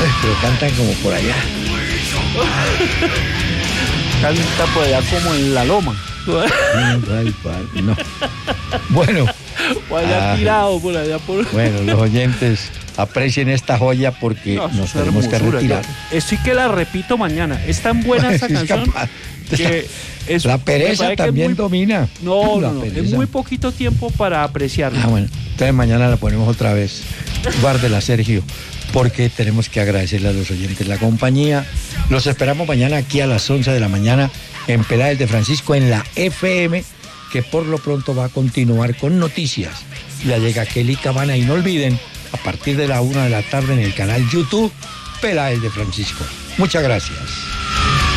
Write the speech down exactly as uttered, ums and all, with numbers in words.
pero cantan como por allá. Canta por allá como en la loma. No. Bueno. Por allá ah, tirado, por allá por... Bueno, los oyentes aprecien esta joya porque no, nos tenemos que retirar. Esto sí que la repito mañana. Es tan buena esta es canción capaz, que... Es, la pereza también muy, domina. No, la no, no. pereza. Es muy poquito tiempo para apreciarla. Ah, bueno. Entonces mañana la ponemos otra vez. Guárdela, Sergio, porque tenemos que agradecerle a los oyentes la compañía. Los esperamos mañana aquí a las once de la mañana en Peláez de Francisco en la F M, que por lo pronto va a continuar con noticias. Ya llega Kelly Cabana y no olviden, a partir de la una de la tarde en el canal YouTube Peláez de Francisco. Muchas gracias.